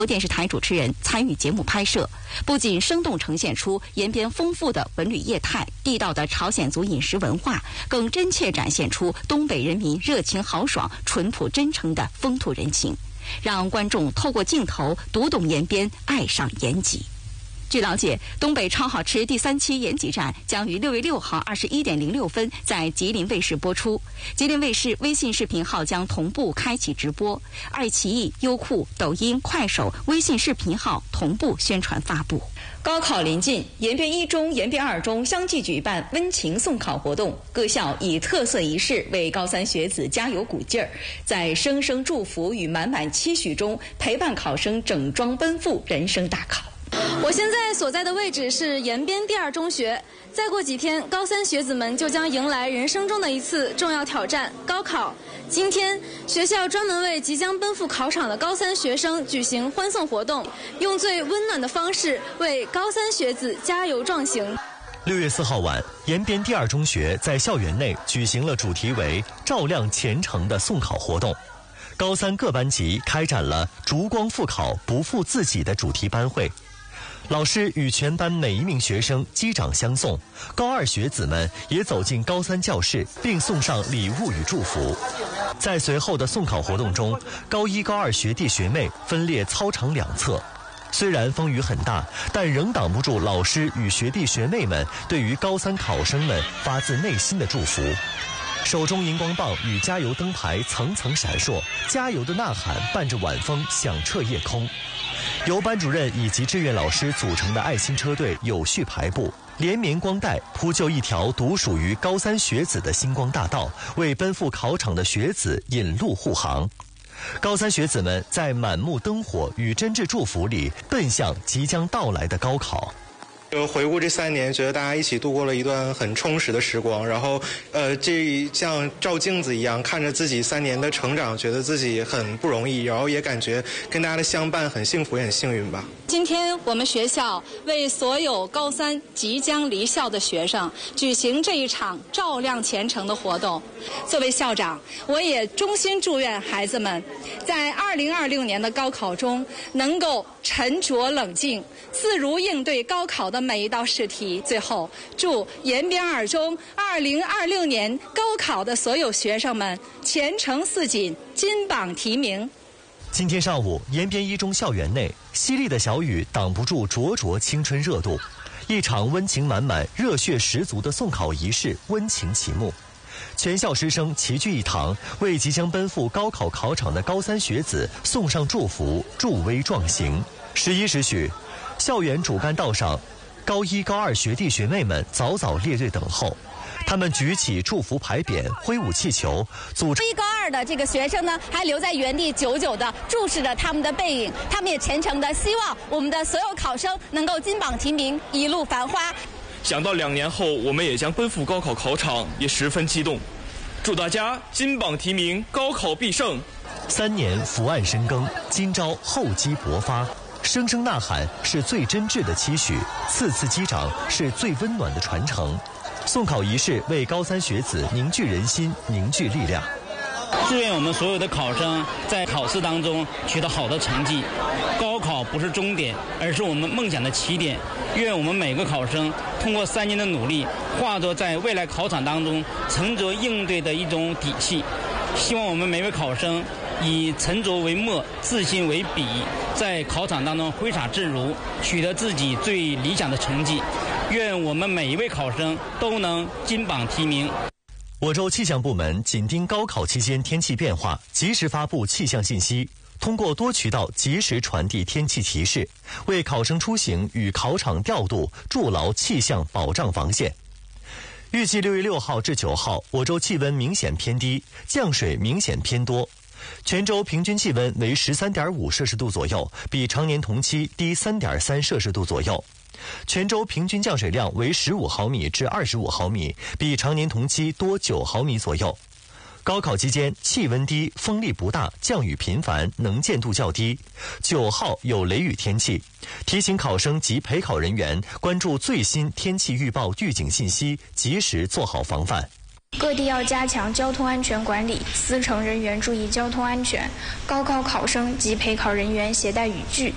电视台主持人参与节目拍摄，不仅生动呈现出延边丰富的文旅业态、地道的朝鲜族饮食文化，更真切展现出东北人民热情豪爽、淳朴真诚的风土人情，让观众透过镜头读懂延边，爱上延吉。据了解，东北超好吃第3期延吉站将于6月6号21点06分在吉林卫视播出。吉林卫视微信视频号将同步开启直播，爱奇艺、优酷、抖音、快手微信视频号同步宣传发布。高考临近，延边一中、延边二中相继举办温情送考活动，各校以特色仪式为高三学子加油鼓劲儿，在声声祝福与满满期许中，陪伴考生整装奔赴人生大考。 我现在所在的位置是延边第2中学，再过几天，高三学子们就将迎来人生中的一次重要挑战——高考。今天，学校专门为即将奔赴考场的高三学生举行欢送活动，用最温暖的方式为高三学子加油壮行。 6月4号晚，延边第2中学在校园内举行了主题为“照亮前程”的送考活动。高三各班级开展了“烛光赴考，不负自己”的主题班会。老师与全班每一名学生击掌相送，高2学子们也走进高3教室，并送上礼物与祝福。在随后的送考活动中，高1、高2学弟学妹分列操场两侧。虽然风雨很大，但仍挡不住老师与学弟学妹们对于高3考生们发自内心的祝福。手中荧光棒与加油灯牌层层闪烁，加油的呐喊伴着晚风响彻夜空。由班主任以及志愿老师组成的爱心车队有序排布，连绵光带铺就一条独属于高3学子的星光大道，为奔赴考场的学子引路护航。高3学子们在满目灯火与真挚祝福里奔向即将到来的高考。 就回顾这3年，觉得大家一起度过了一段很充实的时光，然后这像照镜子一样看着自己3年的成长，觉得自己很不容易，然后也感觉跟大家的相伴很幸福也很幸运吧。 今天我们学校为所有高3即将离校的学生举行这一场照亮前程的活动。作为校长，我也衷心祝愿孩子们在2026年的高考中能够沉着冷静，自如应对高考的每一道试题。最后，祝延边2中2026年高考的所有学生们前程似锦，金榜题名。 今天上午，延边1中校园内，淅沥的小雨挡不住灼灼青春热度，一场温情满满、热血十足的送考仪式温情启幕。全校师生齐聚一堂，为即将奔赴高考考场的高3学子送上祝福，助威壮行。11时许，校园主干道上，高1、高2学弟学妹们早早列队等候。他们举起祝福牌匾，挥舞气球，组成高1、高2的这个学生呢，还留在原地久久地注视着他们的背影。他们也虔诚地希望我们的所有考生能够金榜题名，一路繁花。 想到2年后我们也将奔赴高考考场，也十分激动。祝大家金榜题名，高考必胜。 3年伏案深耕，今朝厚积薄发。声声呐喊是最真挚的期许，次次击掌是最温暖的传承。送考仪式为高3学子凝聚人心，凝聚力量。 祝愿我们所有的考生在考试当中取得好的成绩。高考不是终点，而是我们梦想的起点。愿我们每个考生通过3年的努力，化作在未来考场当中沉着应对的一种底气。希望我们每位考生以沉着为墨，自信为笔，在考场当中挥洒自如，取得自己最理想的成绩。愿我们每一位考生都能金榜题名。 我州气象部门紧盯高考期间天气变化，及时发布气象信息，通过多渠道及时传递天气提示，为考生出行与考场调度筑牢气象保障防线。预计6月6号至9号，我州气温明显偏低，降水明显偏多。全州平均气温为13.5摄氏度左右，比常年同期低3.3摄氏度左右。全州平均降水量为15毫米至25毫米，比常年同期多9毫米左右。高考期间气温低，风力不大，降雨频繁，能见度较低。9号有雷雨天气，提醒考生及陪考人员关注最新天气预报预警信息，及时做好防范。 各地要加强交通安全管理，司乘人员注意交通安全。高考考生及陪考人员携带雨具，